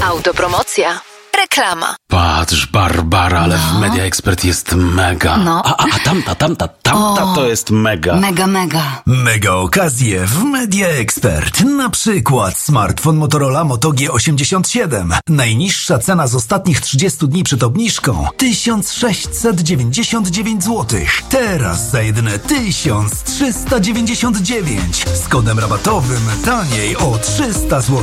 Autopromocja. Reklama. Patrz, Barbara, ale w Media Expert jest mega. A tamta to jest mega. Mega. Mega okazje w Media Expert. Na przykład smartfon Motorola Moto G87. Najniższa cena z ostatnich 30 dni przed obniżką 1699 zł. Teraz za jedyne 1399. Z kodem rabatowym taniej o 300 zł.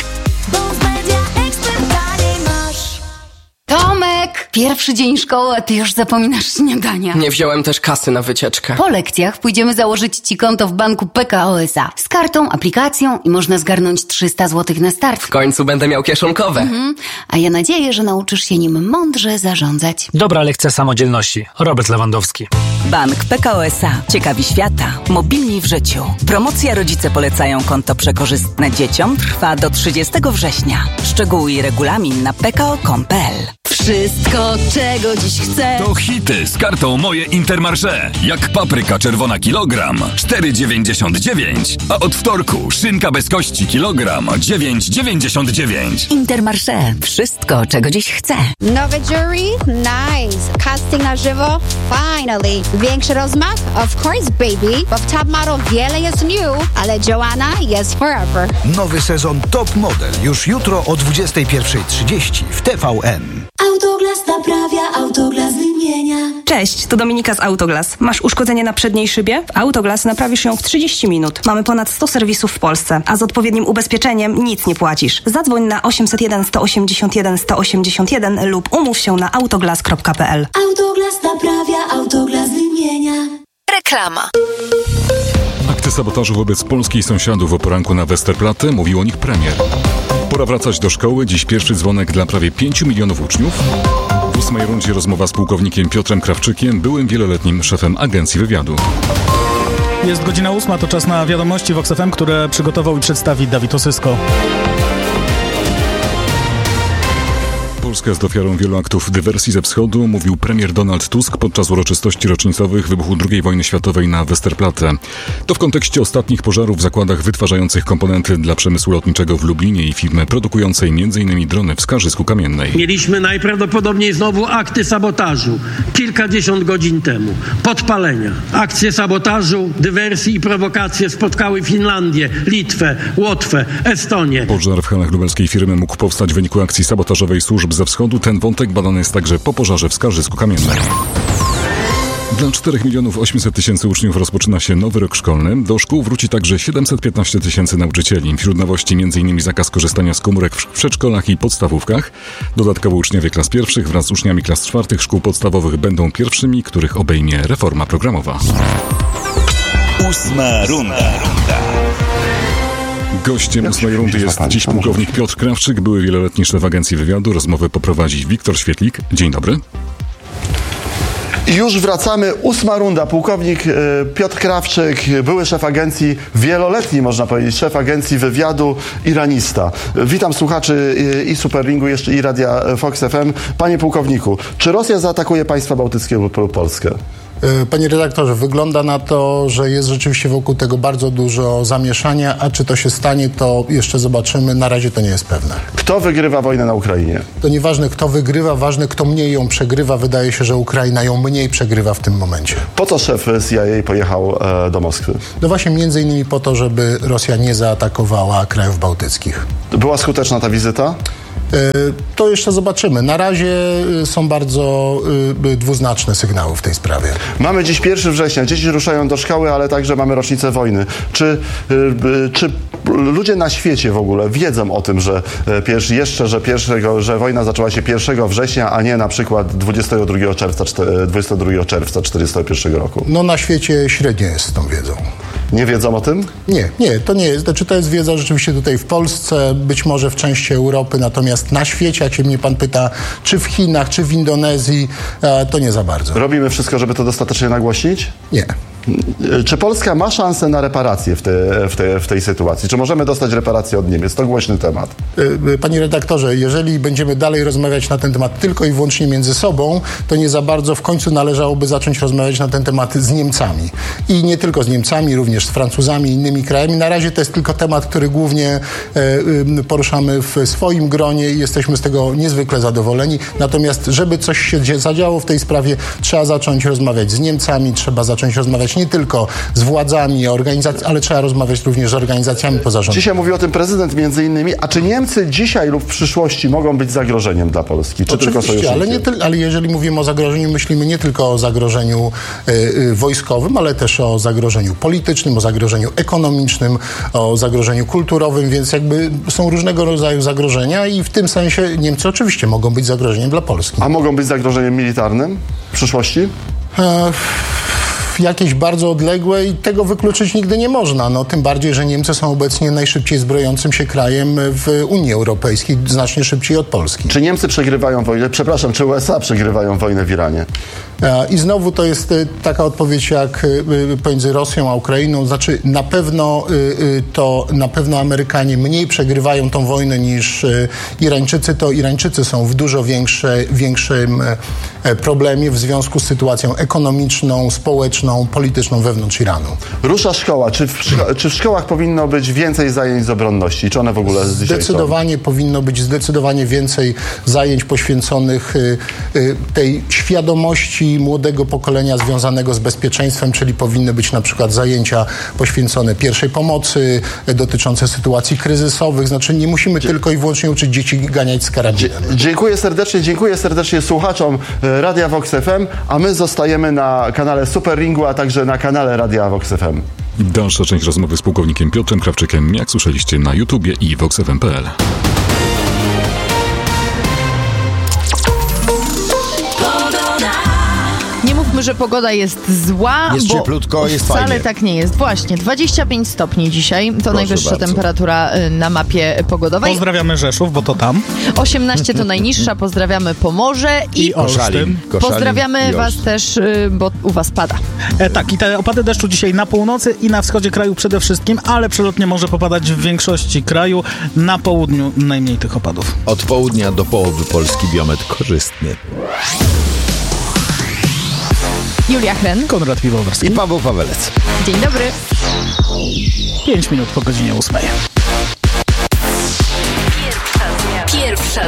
Tomek! Pierwszy dzień szkoły, a ty już zapominasz śniadania. Nie wziąłem też kasy na wycieczkę. Po lekcjach pójdziemy założyć ci konto w banku PKO SA. Z kartą, aplikacją i można zgarnąć 300 zł na start. W końcu będę miał kieszonkowe. A ja nadzieję, że nauczysz się nim mądrze zarządzać. Dobra lekcja samodzielności. Robert Lewandowski. Bank PKO SA. Ciekawi świata. Mobilni w życiu. Promocja Rodzice polecają konto przekorzystne dzieciom trwa do 30 września. Szczegóły i regulamin na pko.com.pl. Wszystko, czego dziś chcę. To hity z kartą Moje Intermarché. Jak papryka czerwona kilogram 4,99. A od wtorku szynka bez kości kilogram 9,99. Intermarché. Wszystko, czego dziś chcę. Nowe jury? Nice. Casting na żywo? Finally. Większy rozmach? Of course, baby. Bo w Top Model wiele jest new, ale Joanna jest forever. Nowy sezon Top Model już jutro o 21:30 w TVN. Autoglas naprawia, Autoglas wymienia. Cześć, to Dominika z Autoglas. Masz uszkodzenie na przedniej szybie? W Autoglas naprawisz ją w 30 minut. Mamy ponad 100 serwisów w Polsce, a z odpowiednim ubezpieczeniem nic nie płacisz. Zadzwoń na 801 181 181 lub umów się na autoglas.pl. Autoglas naprawia, Autoglas wymienia. Reklama. Akty sabotażu wobec Polski i sąsiadów o poranku na Westerplatte mówił o nich premier. Pora wracać do szkoły. Dziś pierwszy dzwonek dla prawie 5 milionów uczniów. W 8. rundzie rozmowa z pułkownikiem Piotrem Krawczykiem, byłym wieloletnim szefem Agencji Wywiadu. Jest godzina 8, to czas na wiadomości Vox FM, które przygotował i przedstawi Dawid Osysko. Polska jest ofiarą wielu aktów dywersji ze wschodu, mówił premier Donald Tusk podczas uroczystości rocznicowych wybuchu II wojny światowej na Westerplatte. To w kontekście ostatnich pożarów w zakładach wytwarzających komponenty dla przemysłu lotniczego w Lublinie i firmy produkującej m.in. drony w Skarżysku Kamiennej. Mieliśmy najprawdopodobniej znowu akty sabotażu kilkadziesiąt godzin temu. Podpalenia. Akcje sabotażu, dywersji i prowokacje spotkały Finlandię, Litwę, Łotwę, Estonię. Pożar w halach lubelskiej firmy mógł powstać w wyniku akcji sabotażowej służb ze wschodu. Ten wątek badany jest także po pożarze w Skarżysku Kamiennej. Dla 4 800 000 uczniów rozpoczyna się nowy rok szkolny. Do szkół wróci także 715 000 nauczycieli. Wśród nowości m.in. zakaz korzystania z komórek w przedszkolach i podstawówkach. Dodatkowo uczniowie klas pierwszych wraz z uczniami klas czwartych szkół podstawowych będą pierwszymi, których obejmie reforma programowa. 8. runda. Gościem 8. rundy jest dziś pułkownik Piotr Krawczyk, były wieloletni szef Agencji Wywiadu. Rozmowę poprowadzi Wiktor Świetlik. Dzień dobry. I już wracamy. 8. runda. Pułkownik Piotr Krawczyk, były szef agencji, wieloletni można powiedzieć, szef Agencji Wywiadu, iranista. Witam słuchaczy i Superringu, jeszcze i Radia Vox FM. Panie pułkowniku, czy Rosja zaatakuje państwa bałtyckie lub Polskę? Panie redaktorze, wygląda na to, że jest rzeczywiście wokół tego bardzo dużo zamieszania, a czy to się stanie, to jeszcze zobaczymy. Na razie to nie jest pewne. Kto wygrywa wojnę na Ukrainie? To nieważne, kto wygrywa, ważne, kto mniej ją przegrywa. Wydaje się, że Ukraina ją mniej przegrywa w tym momencie. Po co szef CIA pojechał do Moskwy? No właśnie między innymi po to, żeby Rosja nie zaatakowała krajów bałtyckich. Była skuteczna ta wizyta? To jeszcze zobaczymy. Na razie są bardzo dwuznaczne sygnały w tej sprawie. Mamy dziś 1 września, dzieci ruszają do szkoły, ale także mamy rocznicę wojny. Czy ludzie na świecie w ogóle wiedzą o tym, że wojna zaczęła się 1 września, a nie na przykład 22 czerwca 1941 roku? No na świecie średnio jest z tą wiedzą. Nie wiedzą o tym? Nie, to nie jest. Znaczy to jest wiedza rzeczywiście tutaj w Polsce, być może w części Europy, natomiast na świecie, jak się mnie pan pyta, czy w Chinach, czy w Indonezji, to nie za bardzo. Robimy wszystko, żeby to dostatecznie nagłośnić? Nie. Czy Polska ma szansę na reparacje w tej sytuacji? Czy możemy dostać reparacje od Niemiec? To głośny temat. Panie redaktorze, jeżeli będziemy dalej rozmawiać na ten temat tylko i wyłącznie między sobą, to nie za bardzo w końcu należałoby zacząć rozmawiać na ten temat z Niemcami. I nie tylko z Niemcami, również z Francuzami i innymi krajami. Na razie to jest tylko temat, który głównie poruszamy w swoim gronie i jesteśmy z tego niezwykle zadowoleni. Natomiast, żeby coś się zadziało w tej sprawie, trzeba zacząć rozmawiać z Niemcami, trzeba zacząć rozmawiać nie tylko z władzami, ale trzeba rozmawiać również z organizacjami pozarządowymi. Dzisiaj mówi o tym prezydent między innymi. A czy Niemcy dzisiaj lub w przyszłości mogą być zagrożeniem dla Polski? Czy tylko sojusznikiem? Ale jeżeli mówimy o zagrożeniu, myślimy nie tylko o zagrożeniu wojskowym, ale też o zagrożeniu politycznym, o zagrożeniu ekonomicznym, o zagrożeniu kulturowym, więc jakby są różnego rodzaju zagrożenia i w tym sensie Niemcy oczywiście mogą być zagrożeniem dla Polski. A mogą być zagrożeniem militarnym w przyszłości? Jakieś bardzo odległe i tego wykluczyć nigdy nie można. No, tym bardziej, że Niemcy są obecnie najszybciej zbrojącym się krajem w Unii Europejskiej, znacznie szybciej od Polski. Czy Niemcy przegrywają wojnę? Przepraszam, czy USA przegrywają wojnę w Iranie? I znowu to jest taka odpowiedź jak pomiędzy Rosją a Ukrainą. Znaczy na pewno Amerykanie mniej przegrywają tą wojnę niż Irańczycy. To Irańczycy są w dużo większym problemie w związku z sytuacją ekonomiczną, społeczną, polityczną wewnątrz Iranu. Rusza szkoła. Czy w szkołach powinno być więcej zajęć z obronności? Czy one w ogóle dzisiaj Zdecydowanie powinno być więcej zajęć poświęconych tej świadomości młodego pokolenia związanego z bezpieczeństwem, czyli powinny być na przykład zajęcia poświęcone pierwszej pomocy, dotyczące sytuacji kryzysowych. Znaczy nie musimy tylko i wyłącznie uczyć dzieci ganiać z karabinem. Dziękuję serdecznie słuchaczom Radia Vox FM, a my zostajemy na kanale Super Ringu, a także na kanale Radia Vox FM. Dalsza część rozmowy z pułkownikiem Piotrem Krawczykiem, jak słyszeliście na YouTubie i voxfm.pl. Nie mówmy, że pogoda jest zła, jest bo cieplutko, jest wcale fajnie. Tak nie jest. Właśnie, 25 stopni dzisiaj, to najwyższa bardzo. Temperatura na mapie pogodowej. Pozdrawiamy Rzeszów, bo to tam. 18 to najniższa, pozdrawiamy Pomorze i Olsztyn. Pozdrawiamy was też, bo u was pada. Tak, i te opady deszczu dzisiaj na północy i na wschodzie kraju przede wszystkim, ale przelotnie może popadać w większości kraju. Na południu najmniej tych opadów. Od południa do połowy Polski biometr korzystny. Julia Hren, Konrad Piwowarski i Paweł Pawelec. Dzień dobry. 5 minut po godzinie 8.